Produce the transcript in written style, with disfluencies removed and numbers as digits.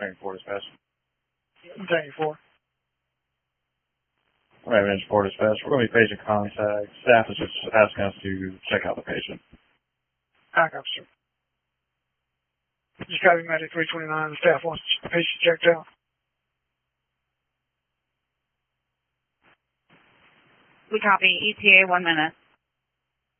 Thank you for dispatch. Thank you for. Raven Engine 4 dispatch. We're going to be patient contact. Staff is just asking us to check out the patient. I got you. Just got to be Medic 329. The staff wants the patient checked out. We copy. ETA 1 minute.